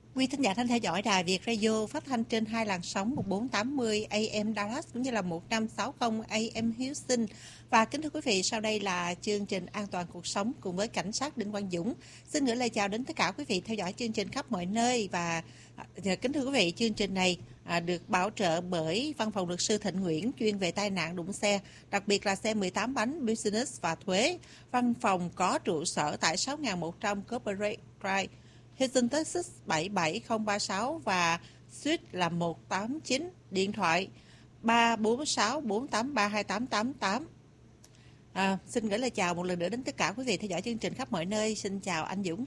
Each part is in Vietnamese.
Quý thính giả đang theo dõi Đài Việt Radio phát thanh trên hai làn sóng 1480 AM Dallas cũng như là 1560 AM Houston. Và kính thưa quý vị, sau đây là chương trình An toàn cuộc sống cùng với cảnh sát Đinh Quang Dũng. Xin gửi lời chào đến tất cả quý vị theo dõi chương trình khắp mọi nơi. Và kính thưa quý vị, chương trình này được bảo trợ bởi Văn phòng luật sư Thịnh Nguyễn chuyên về tai nạn đụng xe, đặc biệt là xe 18 bánh, business và thuế. Văn phòng có trụ sở tại 6100 Corporate Drive, Houston, Texas 77036 và suite là 189, điện thoại 346-483-2888. Xin gửi lời chào một lần nữa đến tất cả quý vị theo dõi chương trình khắp mọi nơi. Xin chào anh Dũng.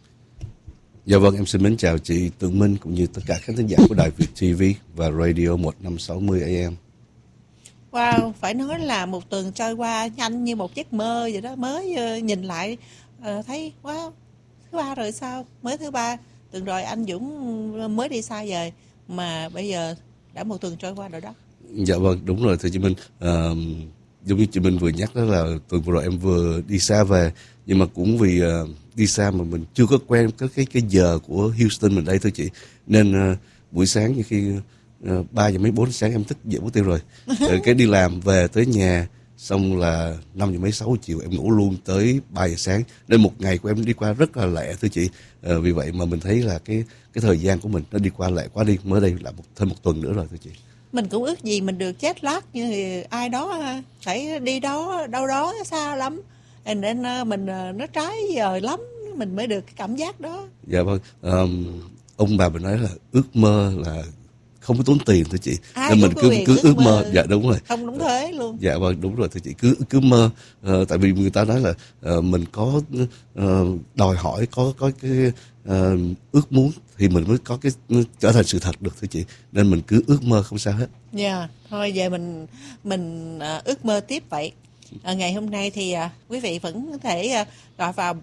Dạ vâng, em xin mến chào chị Tường Minh cũng như tất cả khán thính giả của Đài Việt TV và Radio 1560 AM. Wow, phải nói là một tuần trôi qua nhanh như một giấc mơ vậy đó. Mới nhìn lại thấy wow, thứ ba rồi sao? Mới thứ ba, tuần rồi anh Dũng mới đi xa về mà bây giờ đã một tuần trôi qua rồi đó. Dạ vâng, đúng rồi thưa chị Minh. Giống như chị Minh vừa nhắc đó là tuần vừa rồi em vừa đi xa về, nhưng mà cũng vì đi xa mà mình chưa có quen cái giờ của Houston mình đây thưa chị, nên buổi sáng như khi 3 giờ mấy 4 sáng em thức dậy mất tiêu rồi. Cái đi làm về tới nhà xong là 5 giờ mấy 6 chiều em ngủ luôn tới 3 giờ sáng, nên một ngày của em đi qua rất là lẹ thưa chị. Vì vậy mà mình thấy là cái thời gian của mình nó đi qua lẹ quá đi, mới đây là thêm một tuần nữa rồi thưa chị. Mình cũng ước gì mình được jet lag như ai đó phải đi đó đâu đó xa lắm, nên mình nó trái giờ lắm mình mới được cái cảm giác đó. Dạ vâng, ông bà mình nói là ước mơ là không có tốn tiền thưa chị, nên mình cứ ước mơ. Dạ đúng rồi, không đúng thế luôn. Dạ vâng, đúng rồi thưa chị, cứ mơ. Tại vì người ta nói là mình có đòi hỏi, có cái ước muốn thì mình mới có cái trở thành sự thật được thưa chị, nên mình cứ ước mơ không sao hết. Dạ, thôi về mình ước mơ tiếp vậy. Ngày hôm nay thì quý vị vẫn có thể gọi vào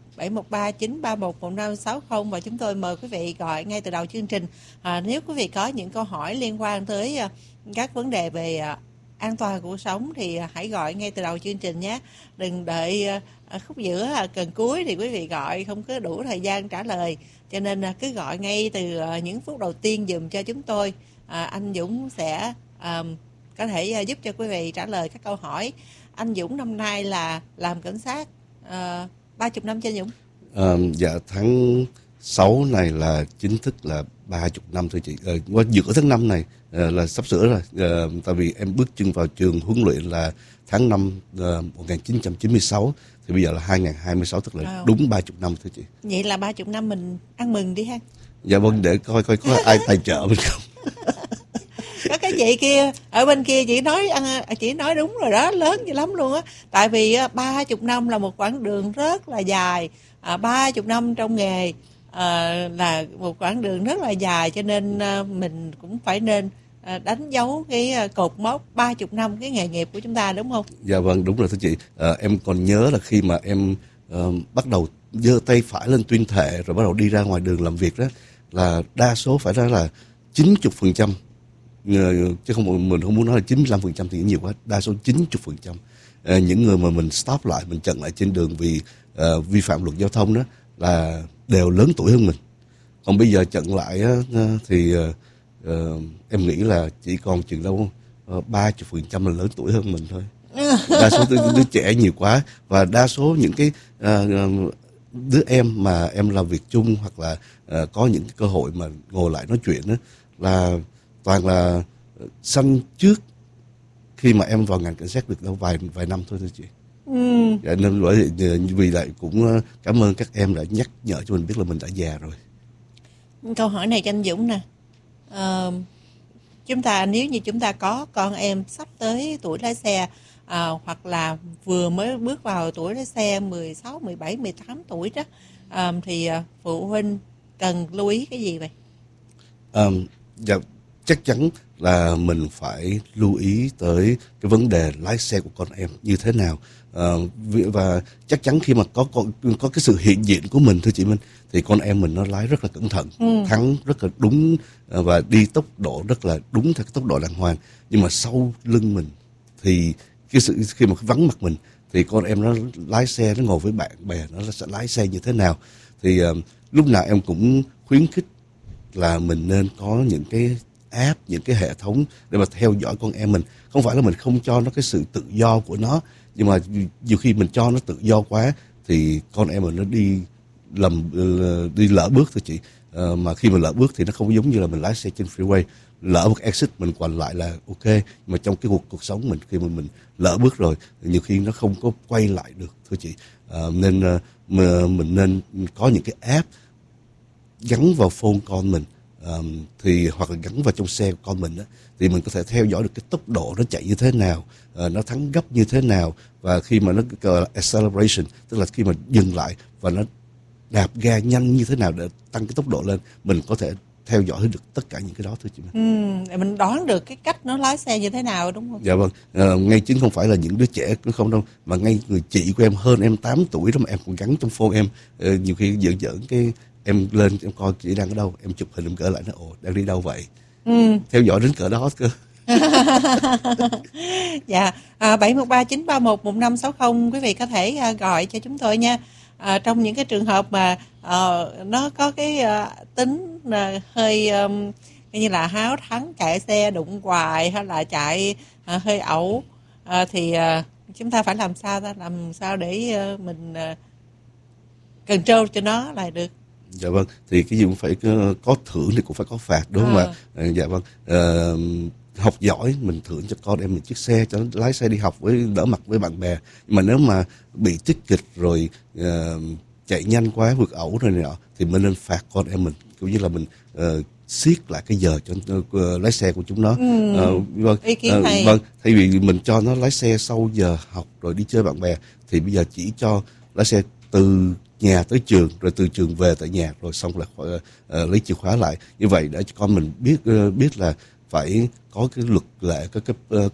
713-931-1560 và chúng tôi mời quý vị gọi ngay từ đầu chương trình. Nếu quý vị có những câu hỏi liên quan tới các vấn đề về an toàn cuộc sống thì hãy gọi ngay từ đầu chương trình nhé. Đừng đợi khúc giữa gần cuối thì quý vị gọi không có đủ thời gian trả lời. Cho nên cứ gọi ngay từ những phút đầu tiên dùm cho chúng tôi. Anh Dũng sẽ có thể giúp cho quý vị trả lời các câu hỏi. Anh Dũng năm nay là làm cảnh sát 30 năm chưa Dũng? Dạ tháng 6 này là chính thức là 30 năm thưa chị. Qua giữa tháng 5 này là sắp sửa rồi. Tại vì em bước chân vào trường huấn luyện là tháng 5 1996, thì bây giờ là 2026, tức là đúng 30 năm thưa chị. Vậy là 30 năm mình ăn mừng đi ha. Dạ vâng, để coi có ai tài trợ mình không. Có cái chị kia ở bên kia chị nói đúng rồi đó, lớn dữ lắm luôn á. Tại vì 30 năm là một quãng đường rất là dài. 30 năm trong nghề là một quãng đường rất là dài, cho nên mình cũng phải nên đánh dấu cái cột mốc 30 năm cái nghề nghiệp của chúng ta, đúng không? Dạ vâng, đúng rồi thưa chị. Em còn nhớ là khi mà em bắt đầu giơ tay phải lên tuyên thệ rồi bắt đầu đi ra ngoài đường làm việc đó, là đa số phải nói là 90%, chứ mình không muốn nói là 95% thì nhiều quá, đa số 90%. Những người mà mình stop lại, mình chặn lại trên đường vì vi phạm luật giao thông đó là đều lớn tuổi hơn mình. Còn bây giờ chặn lại thì em nghĩ là chỉ còn chừng đâu 30% là lớn tuổi hơn mình thôi. Đa số đứa trẻ nhiều quá, và đa số những cái đứa em mà em làm việc chung hoặc là có những cái cơ hội mà ngồi lại nói chuyện đó là toàn là sanh trước khi mà em vào ngành cảnh sát được đâu vài năm thôi thưa chị. Dạ, nên vì vậy cũng cảm ơn các em đã nhắc nhở cho mình biết là mình đã già rồi. Câu hỏi này cho anh Dũng nè. Nếu như chúng ta có con em sắp tới tuổi lái xe, hoặc là vừa mới bước vào tuổi lái xe 16, 17, 18 tuổi đó, thì phụ huynh cần lưu ý cái gì vậy? Dạ, chắc chắn là mình phải lưu ý tới cái vấn đề lái xe của con em như thế nào. Và chắc chắn khi mà có cái sự hiện diện của mình thưa chị Minh, thì con em mình nó lái rất là cẩn thận, thắng rất là đúng và đi tốc độ rất là đúng theo cái tốc độ đàng hoàng. Nhưng mà sau lưng mình thì khi mà vắng mặt mình thì con em nó lái xe, nó ngồi với bạn bè nó sẽ lái xe như thế nào. Thì lúc nào em cũng khuyến khích là mình nên có những cái app, những cái hệ thống để mà theo dõi con em mình. Không phải là mình không cho nó cái sự tự do của nó, nhưng mà nhiều khi mình cho nó tự do quá thì con em mình nó đi lỡ bước thôi chị. Mà khi mà lỡ bước thì nó không giống như là mình lái xe trên freeway, lỡ một exit mình quành lại là ok, mà trong cái cuộc sống mình khi mà mình lỡ bước rồi nhiều khi nó không có quay lại được thưa chị. Nên mình nên có những cái app gắn vào phone con mình, thì hoặc là gắn vào trong xe của con mình đó, thì mình có thể theo dõi được cái tốc độ nó chạy như thế nào, nó thắng gấp như thế nào, và khi mà nó gọi là acceleration, tức là khi mà dừng lại và nó đạp ga nhanh như thế nào để tăng cái tốc độ lên, mình có thể theo dõi được tất cả những cái đó thưa chị. Để mình đoán được cái cách nó lái xe như thế nào đúng không? Dạ vâng, ngay chính không phải là những đứa trẻ cũng không đâu, mà ngay người chị của em hơn em 8 tuổi đó mà em còn gắn trong phone em. Nhiều khi giỡn cái em lên em coi chị đang ở đâu, em chụp hình em gửi lại, nó ồ đang đi đâu vậy. Theo dõi đến cỡ đó cơ. Dạ, 713-931-1560 quý vị có thể gọi cho chúng tôi nha. Trong những cái trường hợp mà nó có cái tính hơi như là háo thắng, chạy xe đụng hoài hay là chạy hơi ẩu, thì chúng ta phải làm sao để mình control cho nó lại được. Dạ vâng, thì cái gì cũng phải có thưởng thì cũng phải có phạt đúng không ạ? Dạ vâng, học giỏi mình thưởng cho con em mình chiếc xe cho nó lái xe đi học với đỡ mặt với bạn bè. Nhưng mà nếu mà bị tích kịch rồi chạy nhanh quá, vượt ẩu rồi này nọ thì mình nên phạt con em mình, cũng như là mình siết lại cái giờ cho lái xe của chúng nó. Vâng, ý kiến hay. Vâng, thay vì mình cho nó lái xe sau giờ học rồi đi chơi bạn bè, thì bây giờ chỉ cho lái xe từ nhà tới trường, rồi từ trường về tại nhà, rồi xong là lấy chìa khóa lại. Như vậy để cho con mình biết là phải có cái luật lệ, có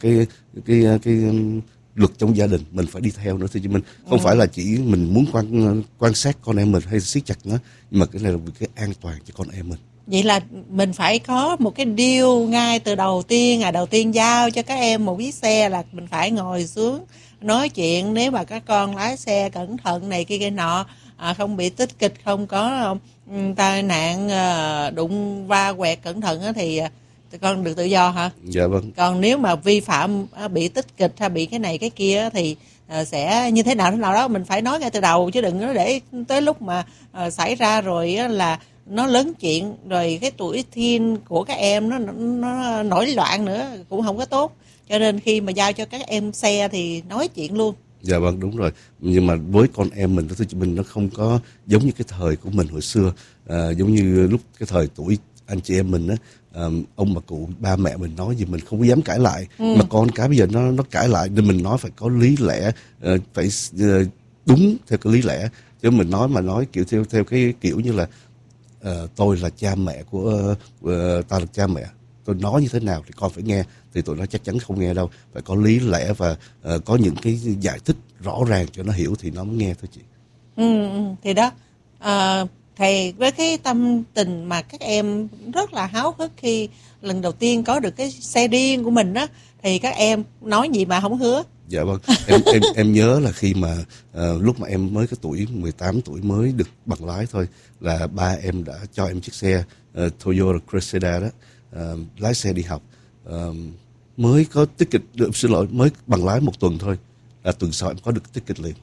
cái luật trong gia đình mình phải đi theo nữa thưa chị Minh. Không phải là chỉ mình muốn quan sát con em mình hay siết chặt nó, nhưng mà cái này là vì cái an toàn cho con em mình. Vậy là mình phải có một cái deal ngay từ đầu tiên, đầu tiên giao cho các em một chiếc xe là mình phải ngồi xuống nói chuyện, nếu mà các con lái xe cẩn thận này kia nọ, không bị tích kịch, không có tai nạn đụng va quẹt cẩn thận thì con được tự do hả? Dạ vâng. Còn nếu mà vi phạm bị tích kịch hay bị cái này cái kia thì sẽ như thế nào đó mình phải nói ngay từ đầu, chứ đừng có để tới lúc mà xảy ra rồi là nó lớn chuyện, rồi cái tuổi teen của các em nó nổi loạn nữa cũng không có tốt. Cho nên khi mà giao cho các em xe thì nói chuyện luôn. Dạ vâng, đúng rồi. Nhưng mà với con em mình, thưa chị Minh, nó không có giống như cái thời của mình hồi xưa. Giống như lúc cái thời tuổi anh chị em mình á, ông bà cụ ba mẹ mình nói gì mình không có dám cãi lại. Mà con cái bây giờ nó cãi lại, nên mình nói phải có lý lẽ, phải đúng theo cái lý lẽ. Chứ mình nói kiểu theo cái kiểu như là tôi là cha mẹ của ta là cha mẹ, tôi nói như thế nào thì con phải nghe, thì tụi nó chắc chắn không nghe đâu. Phải có lý lẽ và có những cái giải thích rõ ràng cho nó hiểu thì nó mới nghe thôi chị. Thì đó, thầy với cái tâm tình mà các em rất là háo hức khi lần đầu tiên có được cái xe riêng của mình đó, thì các em nói gì mà không hứa. Dạ vâng, em nhớ là khi mà lúc mà em mới cái tuổi 18 tuổi mới được bằng lái thôi, là ba em đã cho em chiếc xe Toyota Cressida đó, lái xe đi học. Mới có ticket, xin lỗi, mới bằng lái 1 tuần thôi, là tuần sau em có được ticket liền.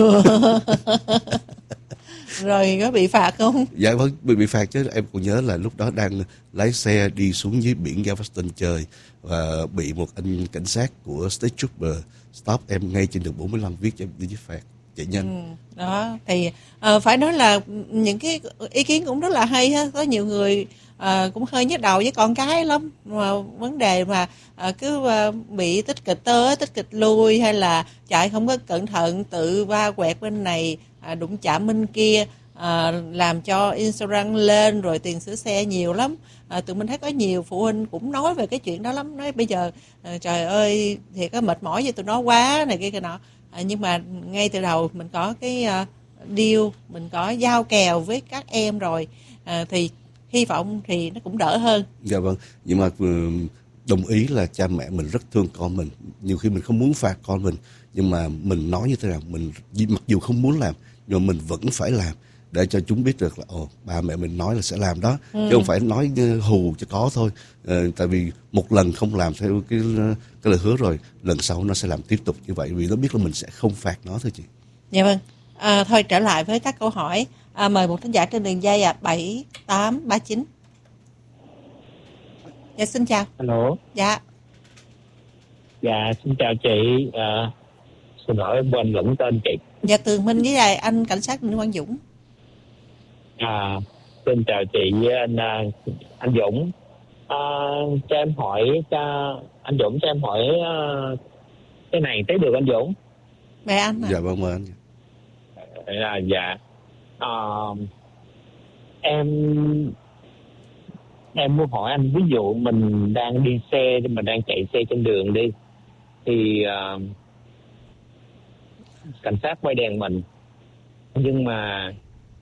Rồi có bị phạt không? Dạ vâng, bị phạt chứ. Em còn nhớ là lúc đó đang lái xe đi xuống dưới biển Galveston chơi, và bị một anh cảnh sát của State Trooper stop em ngay trên đường 45, viết cho em đi phạt chạy nhanh. Đó thì phải nói là những cái ý kiến cũng rất là hay ha. Có nhiều người cũng hơi nhức đầu với con cái lắm, mà vấn đề mà cứ bị tích kịch tới tích kịch lui, hay là chạy không có cẩn thận, tự va quẹt bên này, đụng chạm bên kia, làm cho insurance lên, rồi tiền sửa xe nhiều lắm. Tụi mình thấy có nhiều phụ huynh cũng nói về cái chuyện đó lắm, nói bây giờ trời ơi thì có mệt mỏi với tụi nó quá này kia nọ. Nhưng mà ngay từ đầu mình có cái deal, mình có giao kèo với các em rồi, thì hy vọng thì nó cũng đỡ hơn. Dạ vâng, nhưng mà đồng ý là cha mẹ mình rất thương con mình. Nhiều khi mình không muốn phạt con mình, nhưng mà mình nói như thế nào, mình mặc dù không muốn làm nhưng mà mình vẫn phải làm. để cho chúng biết được là ba mẹ mình nói là sẽ làm đó, chứ không phải nói hù cho có thôi. Tại vì một lần không làm theo cái lời hứa rồi, lần sau nó sẽ làm tiếp tục như vậy, vì nó biết là mình sẽ không phạt nó thôi chị. Dạ vâng. Thôi trở lại với các câu hỏi. Mời một thính giả trên đường dây 7839. Dạ xin chào. Alo. Dạ. Dạ xin chào chị. Xin lỗi em quên lẫn tên chị. Dạ Tường Minh với lại anh cảnh sát Đinh Quang Dũng. Xin chào chị với anh Dũng. Cho em hỏi anh Dũng, cho em hỏi cái này tới được anh Dũng. Mời anh. Dạ vâng, mời anh. Dạ. Em muốn hỏi anh, ví dụ mình đang đi xe, mình đang chạy xe trên đường đi, thì cảnh sát quay đèn mình, nhưng mà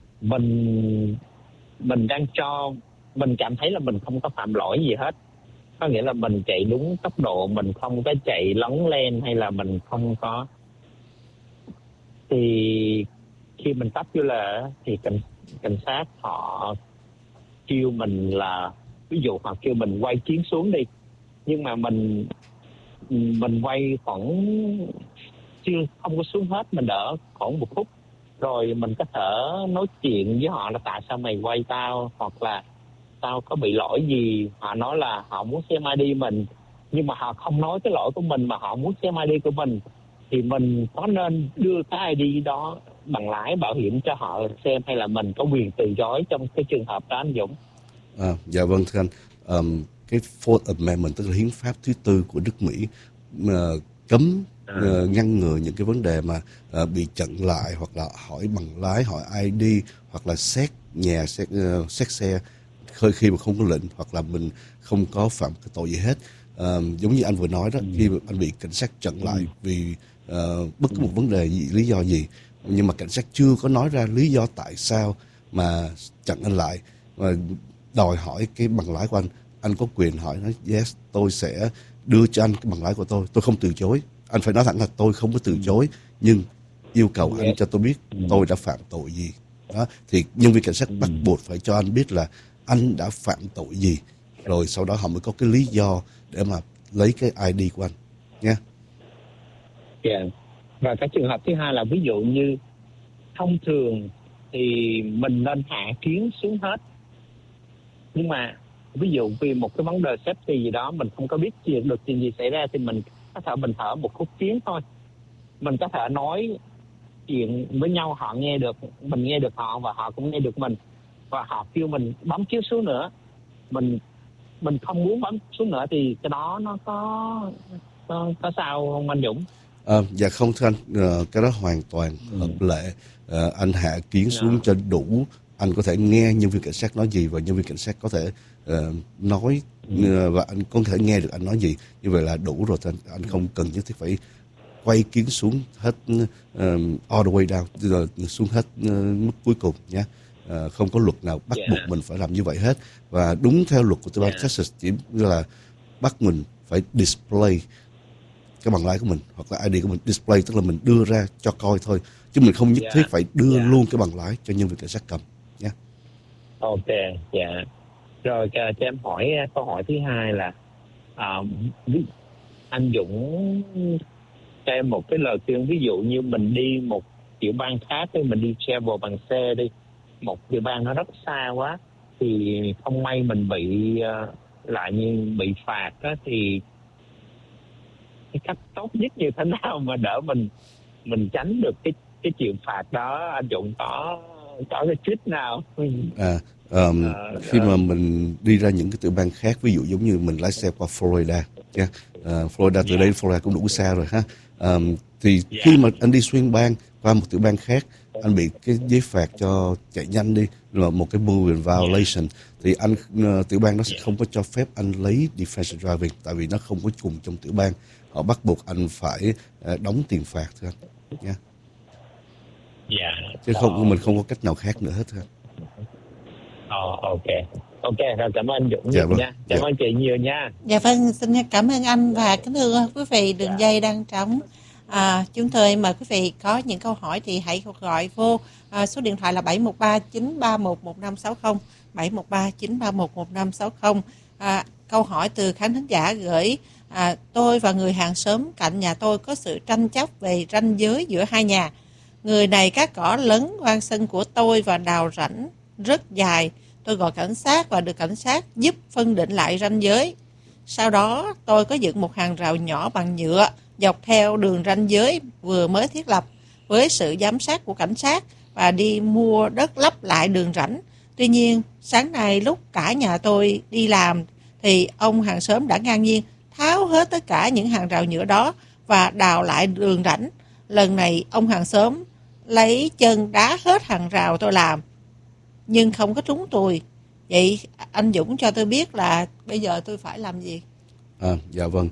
mình đang mình cảm thấy là mình không có phạm lỗi gì hết, có nghĩa là mình chạy đúng tốc độ, mình không có chạy lấn lên hay là mình không có, thì khi mình tấp vô lề thì cảnh sát họ kêu mình là, ví dụ họ kêu mình quay chuyến xuống đi, nhưng mà mình quay khoảng chưa không có xuống hết, mình đỡ khoảng 1 phút rồi mình có thể nói chuyện với họ là tại sao mày quay tao, hoặc là tao có bị lỗi gì. Họ nói là họ muốn xem ID mình, nhưng mà họ không nói cái lỗi của mình mà họ muốn xem ID của mình, thì mình có nên đưa cái ID đó, bằng lái, bảo hiểm cho họ xem, hay là mình có quyền từ chối trong cái trường hợp đó anh Dũng? Dạ vâng thưa anh. Cái Fourth Amendment, tức là hiến pháp thứ tư của nước Mỹ, cấm ngăn ngừa những cái vấn đề mà bị chặn lại, hoặc là hỏi bằng lái, hỏi ID, hoặc là xét nhà, xét xe khi mà không có lệnh, hoặc là mình không có phạm cái tội gì hết. Giống như anh vừa nói đó, khi anh bị cảnh sát chặn lại vì bất cứ một vấn đề gì, lý do gì, nhưng mà cảnh sát chưa có nói ra lý do tại sao mà chặn anh lại, và đòi hỏi cái bằng lái của anh có quyền hỏi, nói yes, tôi sẽ đưa cho anh cái bằng lái của tôi không từ chối. Anh phải nói thẳng là tôi không có từ chối, nhưng yêu cầu anh cho tôi biết tôi đã phạm tội gì đó. Thì nhân viên cảnh sát bắt buộc phải cho anh biết là anh đã phạm tội gì, rồi sau đó họ mới có cái lý do để mà lấy cái ID của anh nha. Và cái trường hợp thứ hai là, ví dụ như thông thường thì mình nên hạ kiến xuống hết, nhưng mà ví dụ vì một cái vấn đề safety gì đó, mình không có biết được chuyện gì xảy ra, thì mình có thể mình thở một khúc kiến thôi, mình có thể nói chuyện với nhau, họ nghe được, mình nghe được họ và họ cũng nghe được mình, và họ kêu mình bấm chiếu xuống nữa, mình không muốn bấm xuống nữa, thì cái đó nó có sao không anh Dũng? Dạ không thưa anh, cái đó hoàn toàn hợp lệ. Anh hạ kiến xuống cho đủ, anh có thể nghe nhân viên cảnh sát nói gì, và nhân viên cảnh sát có thể nói và anh có thể nghe được anh nói gì, như vậy là đủ rồi. Anh không cần nhất thiết phải quay kiến xuống hết, all the way down, xuống hết mức cuối cùng nhé. Không có luật nào bắt buộc mình phải làm như vậy hết, và đúng theo luật của tiểu bang Texas chỉ là bắt mình phải display cái bằng lái của mình hoặc là ID của mình. Display tức là mình đưa ra cho coi thôi, chứ mình không nhất thiết phải đưa luôn cái bằng lái cho nhân viên cảnh sát cầm nhé. Ok, rồi cho em hỏi câu hỏi thứ hai là anh Dũng cho em một cái lời khuyên, ví dụ như mình đi một tiểu bang khác, thì mình đi travel bằng xe đi, một tiểu bang nó rất xa quá, thì không may mình bị lại như bị phạt đó, thì cái cách tốt nhất như thế nào mà đỡ mình tránh được cái chuyện phạt đó, anh Dũng có cái trick nào? Khi mà mình đi ra những cái tiểu bang khác, ví dụ giống như mình lái xe qua Florida, Florida từ đây Florida cũng đủ xa rồi ha. Thì khi mà anh đi xuyên bang qua một tiểu bang khác, anh bị cái giấy phạt cho chạy nhanh đi, là một cái moving violation, thì anh tiểu bang nó sẽ không có cho phép anh lấy defensive driving, tại vì nó không có cùng trong tiểu bang. Họ bắt buộc anh phải đóng tiền phạt thôi anh nha. Chứ mình không có cách nào khác nữa hết thôi. Ok, rồi cảm ơn anh Dũng nha. Cảm ơn chị nhiều nha. Dạ vâng, xin cảm ơn anh, và kính thưa quý vị, đường dây đang trống. Chúng tôi mời quý vị có những câu hỏi thì hãy gọi vô số điện thoại là 713-931-1560, 713-931-1560. Câu hỏi từ khán thính giả gửi: tôi và người hàng xóm cạnh nhà tôi có sự tranh chấp về ranh giới giữa hai nhà. Người này cắt cỏ lấn qua sân của tôi và đào rãnh rất dài. Tôi gọi cảnh sát và được cảnh sát giúp phân định lại ranh giới. Sau đó tôi có dựng một hàng rào nhỏ bằng nhựa dọc theo đường ranh giới vừa mới thiết lập với sự giám sát của cảnh sát và đi mua đất lấp lại đường rãnh. Tuy nhiên, sáng nay lúc cả nhà tôi đi làm thì ông hàng xóm đã ngang nhiên tháo hết tất cả những hàng rào nhựa đó và đào lại đường rãnh. Lần này ông hàng xóm lấy chân đá hết hàng rào tôi làm nhưng không có trúng tôi. Vậy anh Dũng cho tôi biết là bây giờ tôi phải làm gì? Dạ vâng.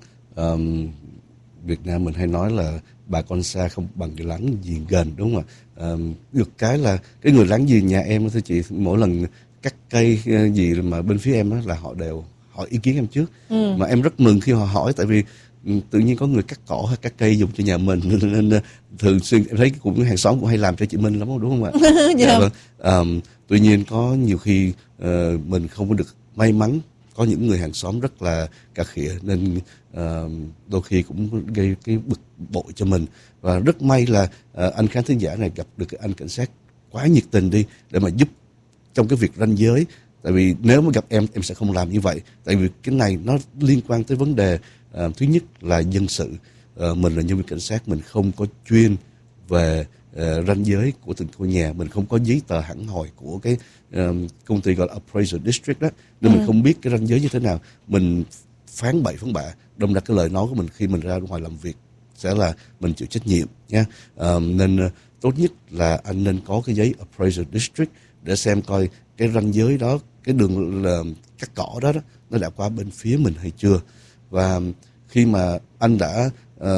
Việt Nam mình hay nói là bà con xa không bằng cái láng giềng gần, đúng không ạ? Được cái là cái người láng giềng nhà em thưa chị, mỗi lần cắt cây gì mà bên phía em đó là họ đều hỏi ý kiến em trước. Mà em rất mừng khi họ hỏi, tại vì tự nhiên có người cắt cỏ hay cắt cây dùng cho nhà mình nên thường xuyên em thấy cũng hàng xóm cũng hay làm cho chị Minh lắm, đúng không ạ? Dạ vâng. Tuy nhiên có nhiều khi mình không có được may mắn, có những người hàng xóm rất là cà khịa nên đôi khi cũng gây cái bực bội cho mình. Và rất may là anh khán thính giả này gặp được cái anh cảnh sát quá nhiệt tình đi để mà giúp trong cái việc ranh giới. Tại vì nếu mà gặp em sẽ không làm như vậy. Tại vì cái này nó liên quan tới vấn đề thứ nhất là dân sự. Mình là nhân viên cảnh sát, mình không có chuyên về ranh giới của từng ngôi nhà, mình không có giấy tờ hẳn hoi của cái công ty gọi là appraisal district đó, nên mình không biết cái ranh giới như thế nào. Mình phán bậy phán bạ, đâm ra cái lời nói của mình khi mình ra ngoài làm việc sẽ là mình chịu trách nhiệm nha. Nên tốt nhất là anh nên có cái giấy appraisal district để xem coi cái ranh giới đó, cái đường cắt cỏ đó, nó đã qua bên phía mình hay chưa. Và khi mà anh đã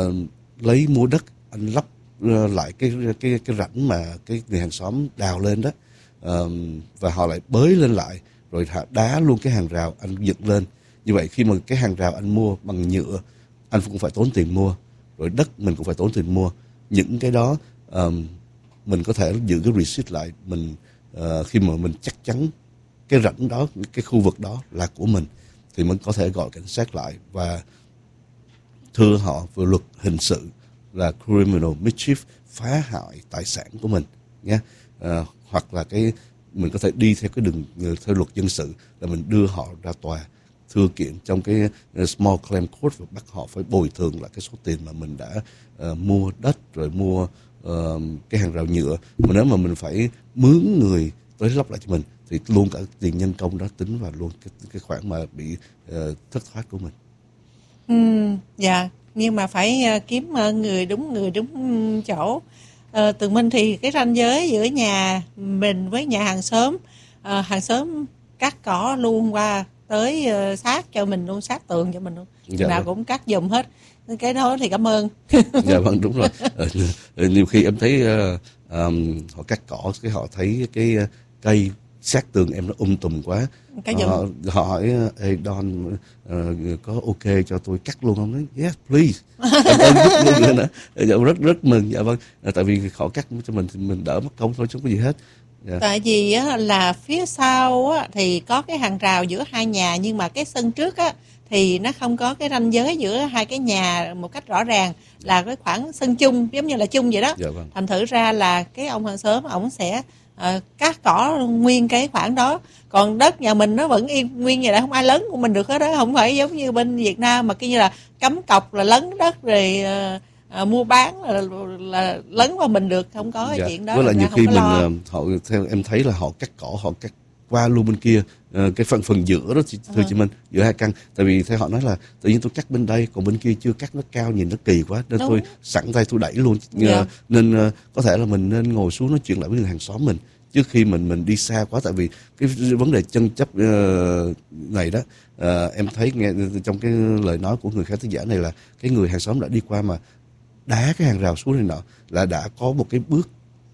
lấy mua đất, anh lắp lại cái rãnh mà cái người hàng xóm đào lên đó, và họ lại bới lên lại rồi đá luôn cái hàng rào anh dựng lên. Như vậy khi mà cái hàng rào anh mua bằng nhựa, anh cũng phải tốn tiền mua, rồi đất mình cũng phải tốn tiền mua. Những cái đó mình có thể giữ cái receipt lại, mình khi mà mình chắc chắn cái rãnh đó, cái khu vực đó là của mình thì mình có thể gọi cảnh sát lại và thưa họ về luật hình sự là criminal mischief, phá hại tài sản của mình nhé. Hoặc là mình có thể đi theo cái đường theo luật dân sự là mình đưa họ ra tòa thưa kiện trong cái small claim court và bắt họ phải bồi thường lại cái số tiền mà mình đã mua đất rồi mua cái hàng rào nhựa. Mà nếu mà mình phải mướn người tới lắp lại cho mình thì luôn cả tiền nhân công đó tính vào luôn cái khoản mà bị thất thoát của mình. Dạ, nhưng mà phải kiếm người đúng chỗ. Tường Minh thì cái ranh giới giữa nhà mình với nhà hàng xóm cắt cỏ luôn qua tới sát cho mình luôn, sát tường cho mình luôn. Dạ, nào vâng. cũng cắt giùm hết. Cái đó thì cảm ơn. Dạ vâng, đúng rồi. Nhiều khi em thấy họ cắt cỏ, cái họ thấy cái cây sát tường em nó tùm quá. Họ hỏi hey Don, có ok cho tôi cắt luôn không? Nói yes please. Em giúp luôn nữa nữa. Dạ, rất mừng. Dạ vâng. Tại vì họ cắt cho mình thì mình đỡ mất công thôi chứ không có gì hết. Yeah. Tại vì là phía sau thì có cái hàng rào giữa hai nhà, nhưng mà cái sân trước thì nó không có cái ranh giới giữa hai cái nhà một cách rõ ràng, là cái khoảng sân chung, giống như là chung vậy đó. Dạ, vâng. Thành thử ra là cái ông hàng xóm ổng sẽ cắt cỏ nguyên cái khoảng đó, còn đất nhà mình nó vẫn yên nguyên vậy, là không ai lấn của mình được hết đó. Không phải giống như bên Việt Nam mà kia như là cấm cọc là lấn đất rồi mua bán là lấn vào mình được, không có Dạ. chuyện đó. Với lại nhiều khi mình họ theo em thấy là họ cắt cỏ, họ cắt qua luôn bên kia cái phần giữa đó thưa chị Minh, giữa hai căn. Tại vì theo họ nói là tự nhiên tôi cắt bên đây còn bên kia chưa cắt, nó cao nhìn nó kỳ quá nên tôi sẵn tay tôi đẩy luôn. Nên có thể là mình nên ngồi xuống nói chuyện lại với người hàng xóm mình trước khi mình đi xa quá. Tại vì cái vấn đề tranh chấp này đó, em thấy nghe trong cái lời nói của người khán thính giả này là cái người hàng xóm đã đi qua mà đá cái hàng rào xuống này nọ, là đã có một cái bước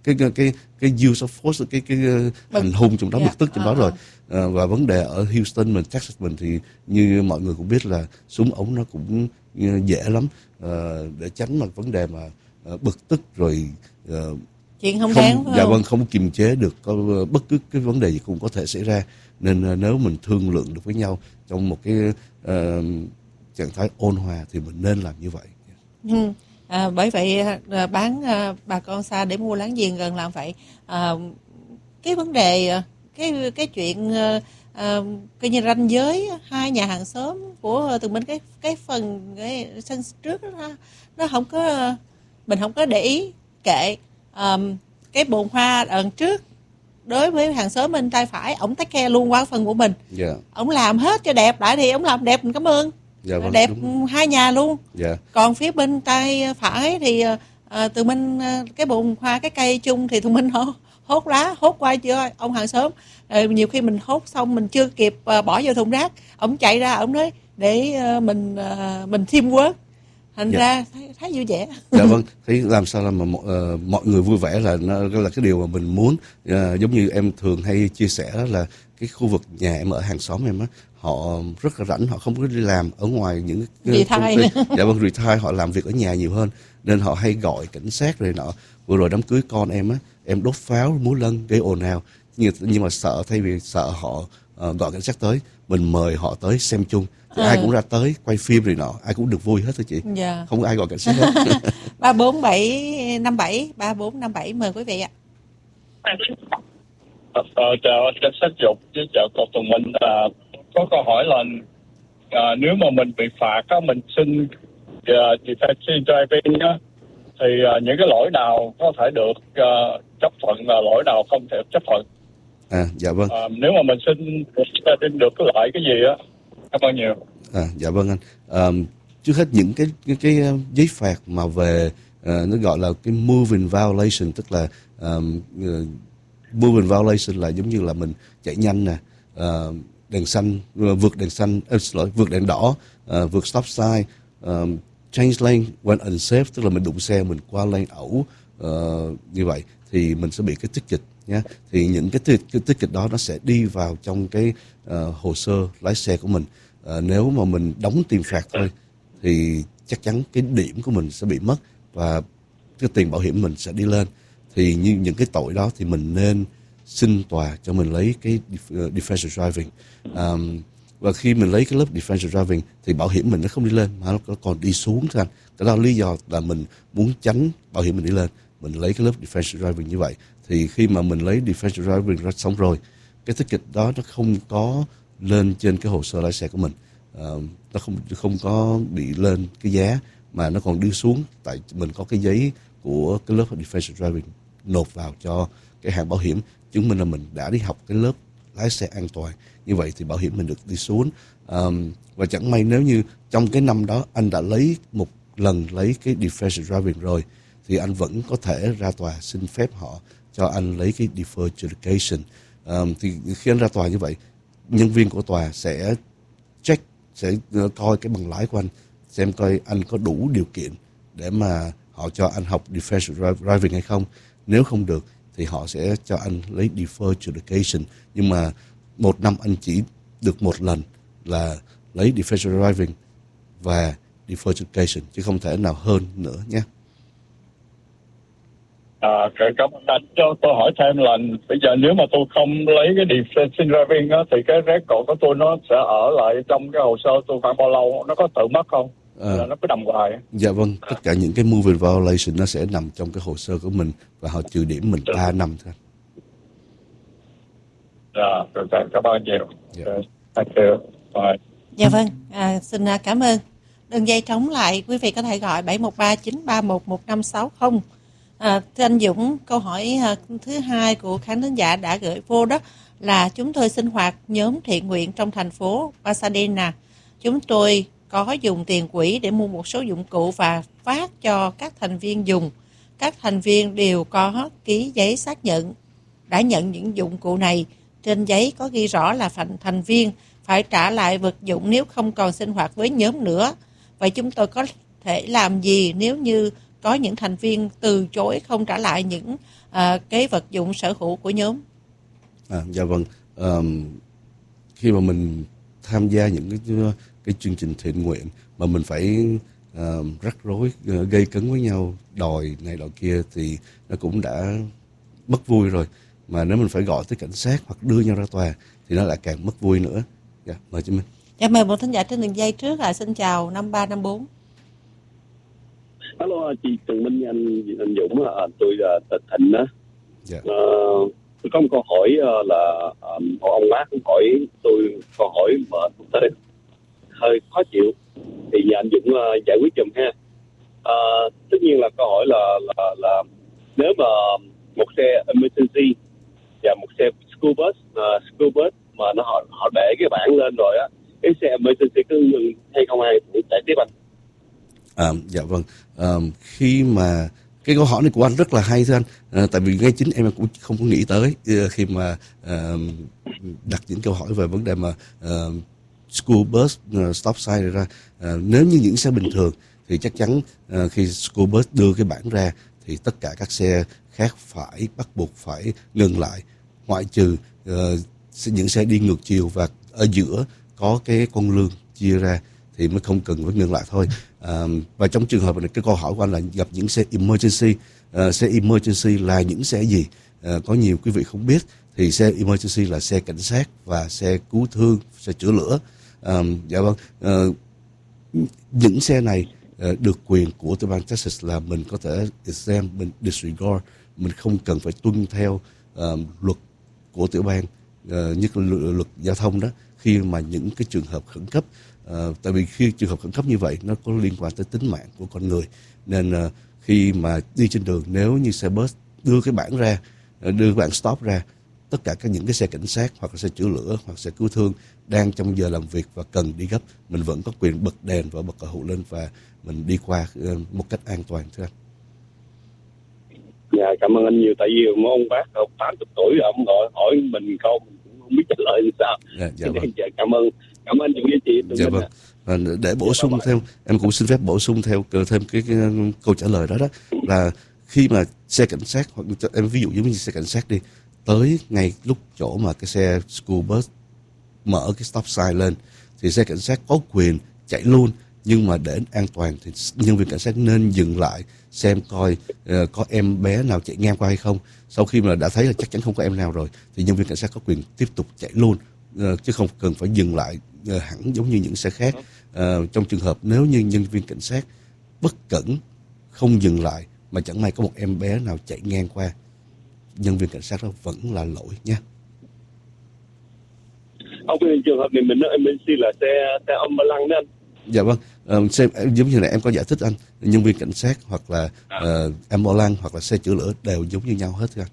cái use of force, cái hành hung trong đó, bực tức trong đó rồi. Và vấn đề ở Houston mình, Texas mình thì như mọi người cũng biết là súng ống nó cũng dễ lắm, để tránh một vấn đề mà bực tức rồi chuyện không đáng, dạ vâng, không kiềm chế được, có bất cứ cái vấn đề gì cũng có thể xảy ra. Nên nếu mình thương lượng được với nhau trong một cái trạng thái ôn hòa thì mình nên làm như vậy. Bởi vậy bán bà con xa để mua láng giềng gần làm vậy. Cái vấn đề cái chuyện coi như ranh giới hai nhà hàng xóm của tụi mình, cái phần cái sân trước đó, nó không có, mình không có để ý kệ. Cái bồn hoa đằng trước đối với hàng xóm bên tay phải, ổng take care luôn qua phần của mình. Ổng làm hết cho đẹp lại thì ổng làm đẹp, mình cảm ơn. Vâng, đẹp hai nhà luôn. Còn phía bên tay phải thì tụi mình cái bồn hoa, cái cây chung thì tụi mình hốt lá, hốt qua cho ông hàng xóm. Nhiều khi mình hốt xong mình chưa kịp bỏ vào thùng rác, ổng chạy ra ổng nói để mình teamwork. Thành ra thấy vui vẻ. Dạ vâng, thấy làm sao là mà mọi người vui vẻ là cái điều mà mình muốn. Giống như em thường hay chia sẻ đó là cái khu vực nhà em ở hàng xóm em á, họ rất là rảnh, họ không có đi làm ở ngoài những retire. Dạ vâng, retire, họ làm việc ở nhà nhiều hơn nên họ hay gọi cảnh sát rồi nọ. Vừa rồi đám cưới con em á, em đốt pháo múa lân gây ồn ào, nhưng mà sợ, thay vì sợ họ gọi cảnh sát tới, mình mời họ tới xem chung. Ai cũng ra tới quay phim rồi nọ, ai cũng được vui hết thôi chị. Không có ai gọi cảnh sát hết. 3457 mời quý vị ạ. Chào cảnh sát Dục với chào cô Tùng Minh. Có câu hỏi là nếu mà mình bị phạt á, mình xin defensive driving á, thì những cái lỗi nào có thể được chấp thuận và lỗi nào không thể chấp thuận? Dạ vâng. Nếu mà mình xin được cái loại cái gì á? Cảm ơn nhiều. Dạ vâng anh. Trước hết những cái giấy phạt mà về nó gọi là cái moving violation, tức là moving violation là giống như là mình chạy nhanh nè, đèn xanh, vượt đèn xanh, vượt đèn đỏ, vượt stop sign, change lane when unsafe, tức là mình đụng xe, mình qua lane ẩu, như vậy thì mình sẽ bị cái ticket nhé. Thì những cái ticket đó nó sẽ đi vào trong cái hồ sơ lái xe của mình. Nếu mà mình đóng tiền phạt thôi thì chắc chắn cái điểm của mình sẽ bị mất và cái tiền bảo hiểm mình sẽ đi lên. Thì như những cái tội đó thì mình nên xin tòa cho mình lấy cái defensive driving. Và khi mình lấy cái lớp defensive driving thì bảo hiểm mình nó không đi lên mà nó còn đi xuống thôi anh. Đó là lý do là mình muốn tránh bảo hiểm mình đi lên, mình lấy cái lớp defensive driving như vậy. Thì khi mà mình lấy defensive driving ra xong rồi, cái ticket đó nó không có lên trên cái hồ sơ lái xe của mình, nó không có bị lên cái giá mà nó còn đi xuống, tại mình có cái giấy của cái lớp defensive driving nộp vào cho cái hãng bảo hiểm chứng minh là mình đã đi học cái lớp lái xe an toàn. Như vậy thì bảo hiểm mình được đi xuống. Và chẳng may nếu như trong cái năm đó anh đã lấy một lần lấy cái defensive driving rồi thì anh vẫn có thể ra tòa xin phép họ cho anh lấy cái deferred adjudication. Thì khi anh ra tòa như vậy, nhân viên của tòa sẽ check, sẽ coi cái bằng lái của anh, xem coi anh có đủ điều kiện để mà họ cho anh học defensive driving hay không. Nếu không được thì họ sẽ cho anh lấy deferred adjudication. Nhưng mà một năm anh chỉ được một lần là lấy defensive driving và deferred adjudication, chứ không thể nào hơn nữa nhé. Cảm ơn anh. Cho tôi hỏi thêm là bây giờ nếu mà tôi không lấy cái defensive driving á, thì cái record của tôi nó sẽ ở lại trong cái hồ sơ tôi khoảng bao lâu? Nó có tự mất không? Là nó cứ nằm hoài? Dạ vâng, tất cả những cái moving violation nó sẽ nằm trong cái hồ sơ của mình và họ trừ điểm mình 3 năm thôi. Rồi, cảm ơn nhiều. Thank you. Bye. Dạ vâng, xin cảm ơn. Đường dây trống lại, quý vị có thể gọi 713-931-1560. Thưa anh Dũng, câu hỏi thứ hai của khán thính giả đã gửi vô đó là chúng tôi sinh hoạt nhóm thiện nguyện trong thành phố Pasadena. Chúng tôi có dùng tiền quỹ để mua một số dụng cụ và phát cho các thành viên dùng. Các thành viên đều có ký giấy xác nhận đã nhận những dụng cụ này. Trên giấy có ghi rõ là thành viên phải trả lại vật dụng nếu không còn sinh hoạt với nhóm nữa. Vậy chúng tôi có thể làm gì nếu như có những thành viên từ chối không trả lại những cái vật dụng sở hữu của nhóm? Dạ vâng. Khi mà mình tham gia những cái chương trình thiện nguyện mà mình phải rắc rối, gây cấn với nhau, đòi này đòi kia thì nó cũng đã mất vui rồi. Mà nếu mình phải gọi tới cảnh sát hoặc đưa nhau ra tòa thì nó lại càng mất vui nữa. Dạ, mời chị Minh. Dạ, mời một thính giả trên đường dây trước là xin chào 5354. Alo, chị Tường Minh, anh Dũng, tôi là Thịnh á. Dạ. Tôi có một câu hỏi là ông Mát cũng hỏi tôi câu hỏi mà tôi hơi khó chịu, thì nhờ anh Dũng giải quyết giùm ha. Tất nhiên là câu hỏi là nếu mà một xe emergency và một xe school bus mà họ để cái bảng lên rồi á, cái xe emergency cứ ngừng hay không ai cũng chạy tiếp anh. Dạ vâng. Khi mà cái câu hỏi này của anh rất là hay thưa anh, tại vì ngay chính em cũng không có nghĩ tới khi mà đặt những câu hỏi về vấn đề mà school bus stop sign này ra. Nếu như những xe bình thường thì chắc chắn khi school bus đưa cái bảng ra thì tất cả các xe khác phải bắt buộc phải ngừng lại, ngoại trừ những xe đi ngược chiều và ở giữa có cái con lương chia ra thì mới không cần phải ngừng lại thôi. Và trong trường hợp này, cái câu hỏi của anh là gặp những xe emergency. Xe emergency là những xe gì? Có nhiều quý vị không biết thì xe emergency là xe cảnh sát và xe cứu thương, xe chữa lửa. Dạ vâng. Những xe này được quyền của tiểu bang Texas là mình có thể exempt, mình disregard, mình không cần phải tuân theo luật của tiểu bang, nhất là luật giao thông đó, khi mà những cái trường hợp khẩn cấp. Tại vì khi trường hợp khẩn cấp như vậy nó có liên quan tới tính mạng của con người, nên khi mà đi trên đường, nếu như xe bus đưa cái bảng ra, đưa cái bảng stop ra, tất cả những cái xe cảnh sát hoặc là xe chữa lửa hoặc xe cứu thương đang trong giờ làm việc và cần đi gấp, mình vẫn có quyền bật đèn và bật còi hụ lên và mình đi qua một cách an toàn, thưa anh. Dạ, cảm ơn anh nhiều. Tại vì ông bác 80 tuổi rồi, ông gọi hỏi mình câu mình cũng không biết trả lời làm sao. Dạ vâng. Cảm ơn anh Dũng với chị. Dạ vâng. Và để bổ sung thêm, em cũng xin phép bổ sung thêm cái câu trả lời đó là khi mà xe cảnh sát, hoặc em ví dụ giống như xe cảnh sát đi, tới ngay lúc chỗ mà cái xe school bus mở cái stop sign lên thì xe cảnh sát có quyền chạy luôn, nhưng mà để an toàn thì nhân viên cảnh sát nên dừng lại xem coi có em bé nào chạy ngang qua hay không. Sau khi mà đã thấy là chắc chắn không có em nào rồi thì nhân viên cảnh sát có quyền tiếp tục chạy luôn, chứ không cần phải dừng lại hẳn giống như những xe khác. Trong trường hợp nếu như nhân viên cảnh sát bất cẩn không dừng lại mà chẳng may có một em bé nào chạy ngang qua, nhân viên cảnh sát đó vẫn là lỗi nha. Ông trường hợp này mình nói emergency là xe ambulance đó anh. Dạ vâng. Giống như là em có giải thích anh, nhân viên cảnh sát hoặc là ambulance hoặc là xe chữa lửa đều giống như nhau hết thưa anh.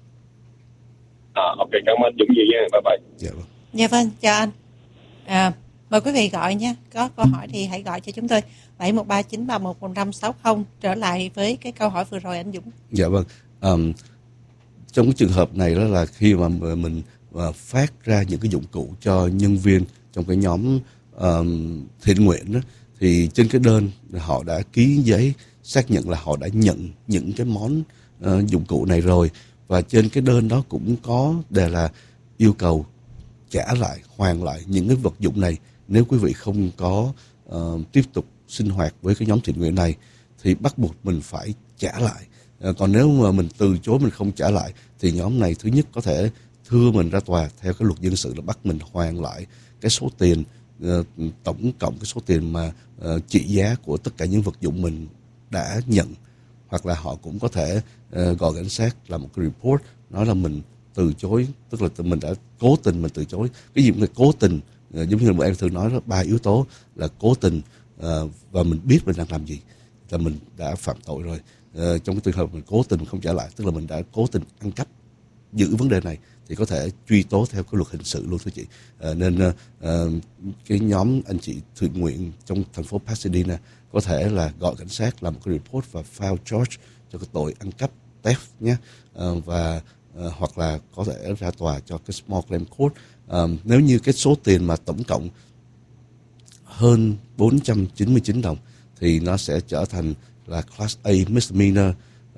Ok, cảm ơn Dũng nhiều nha. Bye bye. Dạ vâng. Dạ vâng, chào anh. Mời quý vị gọi nha. Có câu hỏi thì hãy gọi cho chúng tôi 713-931-1560. Trở lại với cái câu hỏi vừa rồi anh Dũng. Dạ vâng. Trong cái trường hợp này đó là khi mà mình phát ra những cái dụng cụ cho nhân viên trong cái nhóm thiện nguyện đó, thì trên cái đơn họ đã ký giấy xác nhận là họ đã nhận những cái món dụng cụ này rồi, và trên cái đơn đó cũng có đề là yêu cầu trả lại, hoàn lại những cái vật dụng này nếu quý vị không có tiếp tục sinh hoạt với cái nhóm thiện nguyện này thì bắt buộc mình phải trả lại. Còn nếu mà mình từ chối, mình không trả lại thì nhóm này thứ nhất có thể thưa mình ra tòa theo cái luật dân sự, là bắt mình hoàn lại cái số tiền, tổng cộng cái số tiền mà trị giá của tất cả những vật dụng mình đã nhận. Hoặc là họ cũng có thể gọi cảnh sát làm một cái report nói là mình từ chối, tức là mình đã cố tình mình từ chối. Cái gì mà cố tình, giống như là em thường nói đó, 3 yếu tố là cố tình, và mình biết mình đang làm gì là mình đã phạm tội rồi. Trong cái trường hợp mình cố tình không trả lại, tức là mình đã cố tình ăn cắp. Giữ vấn đề này thì có thể truy tố theo cái luật hình sự luôn thưa chị. Nên cái nhóm anh chị thiện nguyện trong thành phố Pasadena có thể là gọi cảnh sát làm một cái report và file charge cho cái tội ăn cắp, theft nhé. Và hoặc là có thể ra tòa cho cái small claim court. Nếu như cái số tiền mà tổng cộng hơn 499 đồng thì nó sẽ trở thành là Class A misdemeanor,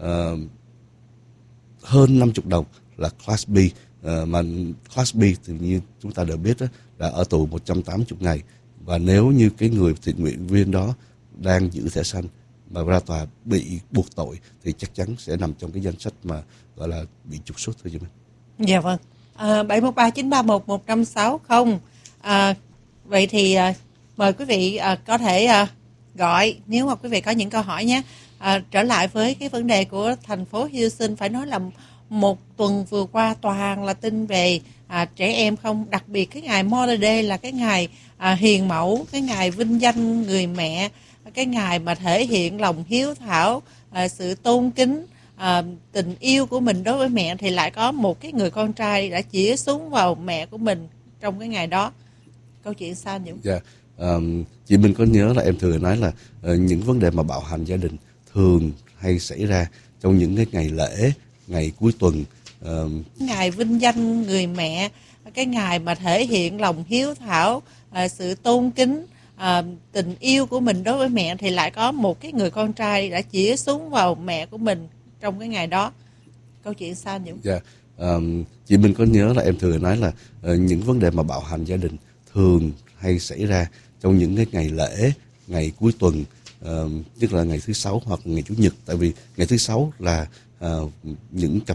hơn 50 đồng là Class B. Mà Class B thì như chúng ta đều biết đó, là ở tù 180 ngày. Và nếu như cái người thiện nguyện viên đó đang giữ thẻ xanh mà ra tòa bị buộc tội thì chắc chắn sẽ nằm trong cái danh sách mà gọi là bị trục xuất thôi chứ mình. Dạ vâng. 713-931-1560. Vậy thì mời quý vị có thể gọi nếu mà quý vị có những câu hỏi nhé. Trở lại với cái vấn đề của thành phố Houston, phải nói là một tuần vừa qua toàn là tin về trẻ em không, đặc biệt cái ngày Mother's Day là cái ngày hiền mẫu, cái ngày vinh danh người mẹ, cái ngày mà thể hiện lòng hiếu thảo, sự tôn kính, tình yêu của mình đối với mẹ, thì lại có một cái người con trai đã chĩa súng vào mẹ của mình trong cái ngày đó. Câu chuyện sao anh Dũng? Dạ, chị Minh có nhớ là em thường nói là những vấn đề mà bạo hành gia đình thường hay xảy ra trong những cái ngày lễ, ngày cuối tuần. Ngày vinh danh người mẹ, cái ngày mà thể hiện lòng hiếu thảo, sự tôn kính, tình yêu của mình đối với mẹ, thì lại có một cái người con trai đã chĩa súng vào mẹ của mình trong cái ngày đó. Câu chuyện sao anh Dũng? Dạ, chị Minh có nhớ là em thường nói là những vấn đề mà bạo hành gia đình thường hay xảy ra trong những cái ngày lễ, ngày cuối tuần, tức là ngày thứ Sáu hoặc ngày Chủ nhật. Tại vì ngày thứ Sáu là những cặp